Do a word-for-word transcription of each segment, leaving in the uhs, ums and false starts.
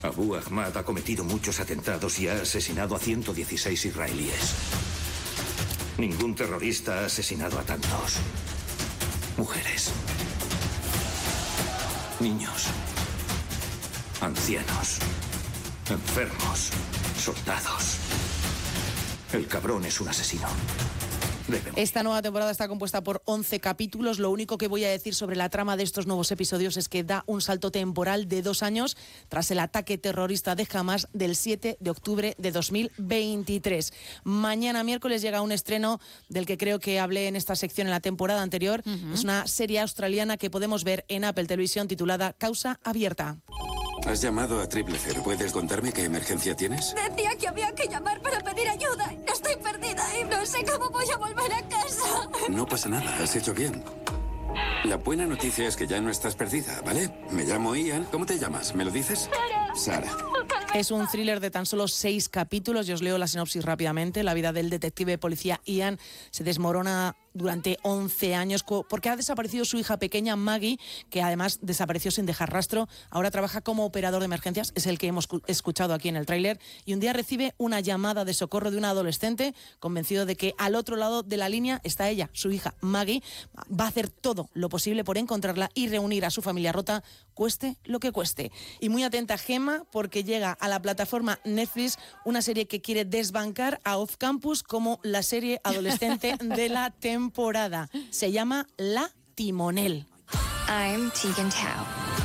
Abu Ahmad ha cometido muchos atentados y ha asesinado a ciento dieciséis israelíes. Ningún terrorista ha asesinado a tantos. Mujeres. Niños. Ancianos. Enfermos. Soldados. El cabrón es un asesino. Esta nueva temporada está compuesta por once capítulos. Lo único que voy a decir sobre la trama de estos nuevos episodios es que da un salto temporal de dos años tras el ataque terrorista de Hamas del siete de octubre de dos mil veintitrés. Mañana miércoles llega un estreno del que creo que hablé en esta sección en la temporada anterior. Uh-huh. Es una serie australiana que podemos ver en Apple Televisión titulada Causa Abierta. Has llamado a Triple Cero. ¿Puedes contarme qué emergencia tienes? Decía que había que llamar para pedir ayuda. Estoy perdida y no sé cómo voy a volver a casa. No pasa nada, has hecho bien. La buena noticia es que ya no estás perdida, ¿vale? Me llamo Ian. ¿Cómo te llamas? ¿Me lo dices? Sara. Sara. Es un thriller de tan solo seis capítulos. Yo os leo la sinopsis rápidamente. La vida del detective de policía Ian se desmorona durante once años porque ha desaparecido su hija pequeña Maggie, que además desapareció sin dejar rastro. Ahora trabaja como operador de emergencias, es el que hemos escuchado aquí en el tráiler, y un día recibe una llamada de socorro de una adolescente convencido de que al otro lado de la línea está ella, su hija Maggie. Va a hacer todo lo posible por encontrarla y reunir a su familia rota, cueste lo que cueste. Y muy atenta Gemma, porque llega a la plataforma Netflix una serie que quiere desbancar a Off Campus como la serie adolescente de la temporada. temporada. Se llama La Timonel. I'm Tegan Tao.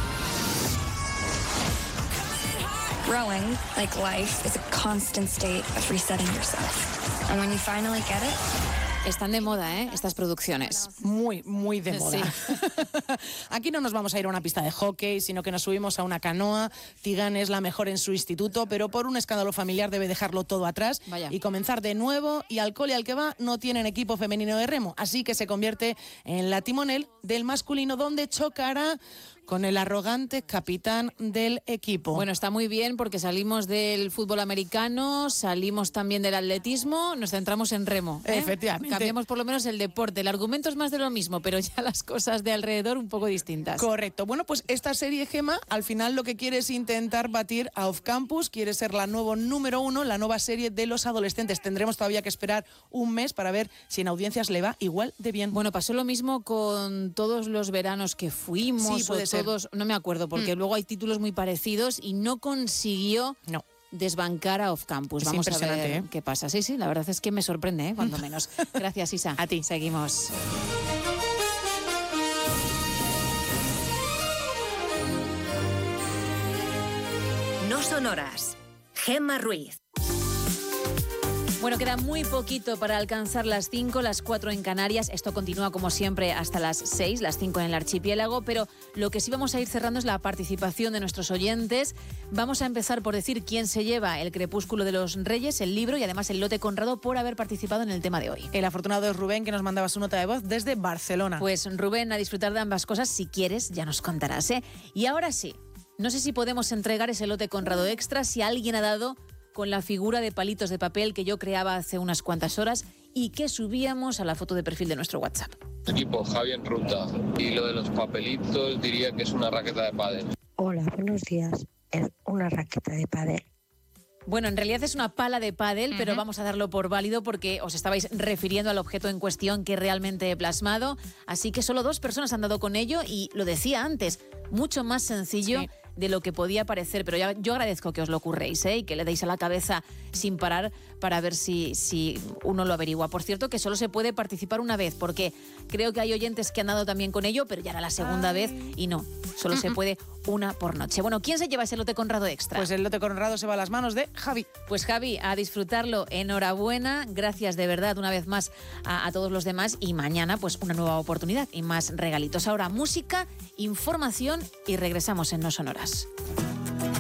Growing, like life, is a constant state of resetting yourself. And when you finally get it... Están de moda, ¿eh? Estas producciones. Muy, muy de moda. Sí. Aquí no nos vamos a ir a una pista de hockey, sino que nos subimos a una canoa. Tegan es la mejor en su instituto, pero por un escándalo familiar debe dejarlo todo atrás. Vaya. Y comenzar de nuevo. Y al cole al que va no tienen equipo femenino de remo, así que se convierte en la timonel del masculino, donde chocará con el arrogante capitán del equipo. Bueno, está muy bien porque salimos del fútbol americano, salimos también del atletismo, nos centramos en remo, ¿eh? Efectivamente. Cambiamos por lo menos el deporte. El argumento es más de lo mismo, pero ya las cosas de alrededor un poco distintas. Correcto. Bueno, pues esta serie, Gemma, al final lo que quiere es intentar batir a Off Campus, quiere ser la nueva número uno, la nueva serie de los adolescentes. Tendremos todavía que esperar un mes para ver si en audiencias le va igual de bien. Bueno, pasó lo mismo con todos los veranos que fuimos. Sí, puede o ser. Todos, no me acuerdo, porque mm. luego hay títulos muy parecidos y no consiguió no. desbancar a Off Campus. Es Vamos a ver ¿eh? qué pasa. Sí, sí, la verdad es que me sorprende, ¿eh? Cuando menos. Gracias, Isa. A ti. Seguimos. No son horas. Gemma Ruiz. Bueno, queda muy poquito para alcanzar las cinco, las cuatro en Canarias. Esto continúa como siempre hasta las seis, las cinco en el archipiélago, pero lo que sí vamos a ir cerrando es la participación de nuestros oyentes. Vamos a empezar por decir quién se lleva El Crepúsculo de los Reyes, el libro y además el lote Conrado por haber participado en el tema de hoy. El afortunado es Rubén, que nos mandaba su nota de voz desde Barcelona. Pues Rubén, a disfrutar de ambas cosas, si quieres, ya nos contarás, ¿eh? Y ahora sí, no sé si podemos entregar ese lote Conrado extra si alguien ha dado con la figura de palitos de papel que yo creaba hace unas cuantas horas y que subíamos a la foto de perfil de nuestro WhatsApp. Equipo Javi en ruta. Y lo de los papelitos diría que es una raqueta de pádel. Hola, buenos días. Es una raqueta de pádel. Bueno, en realidad es una pala de pádel, uh-huh. pero vamos a darlo por válido porque os estabais refiriendo al objeto en cuestión que realmente he plasmado. Así que solo dos personas han dado con ello y lo decía antes, mucho más sencillo sí. de lo que podía parecer. Pero ya, yo agradezco que os lo ocurréis, ¿eh? Y que le deis a la cabeza sin parar para ver si, si uno lo averigua. Por cierto, que solo se puede participar una vez porque creo que hay oyentes que han dado también con ello, pero ya era la segunda Ay. vez y no, solo uh-uh. se puede una por noche. Bueno, ¿quién se lleva ese lote Conrado extra? Pues el lote Conrado se va a las manos de Javi. Pues Javi, a disfrutarlo, enhorabuena, gracias de verdad una vez más a, a todos los demás y mañana pues una nueva oportunidad y más regalitos. Ahora música, información y regresamos en No Son Horas.